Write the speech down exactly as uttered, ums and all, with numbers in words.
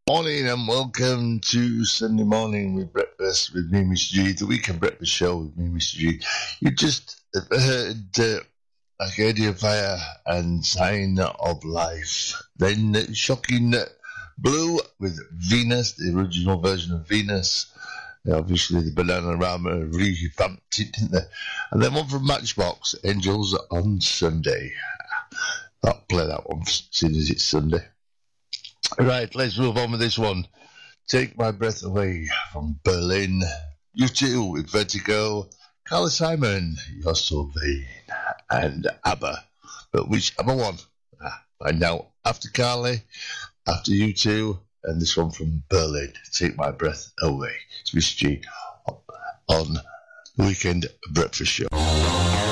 Morning and welcome to Sunday Morning with Breakfast with me, Mister G, the Weekend Breakfast Show with me, Mister G. You just heard uh, Arcadia Fire and Sign of Life. Then uh, Shocking Blue with Venus, the original version of Venus. Yeah, obviously, the Bananarama revamped it, didn't they? And then one from Matchbox, Angels on Sunday. I'll play that one as soon as it's Sunday. Right, let's move on with this one. Take My Breath Away from Berlin. You too with Vertigo. Carla Simon, You're So Vain. And ABBA. But which ABBA one? Ah, find out after Carly, after you two, and this one from Berlin. Take My Breath Away. It's Miss G on the Weekend Breakfast Show.